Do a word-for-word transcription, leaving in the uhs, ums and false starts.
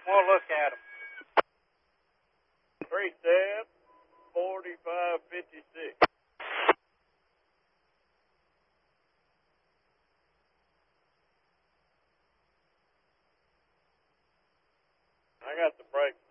We'll look at them. Three step, forty-five fifty-six. I got the brakes